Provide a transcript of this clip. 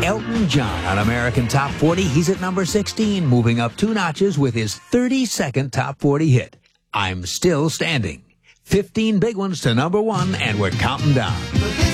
Elton John on American Top 40. He's at number 16, moving up 2 notches with his 32nd Top 40 hit, I'm Still Standing. 15 big ones to number 1, and we're counting down.